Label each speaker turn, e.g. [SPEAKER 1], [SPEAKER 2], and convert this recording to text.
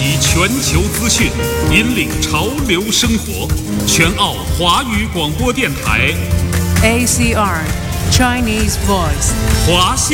[SPEAKER 1] 集全球资讯，引领潮流生活。全澳华语广播电台
[SPEAKER 2] ACR Chinese Voice
[SPEAKER 1] 华夏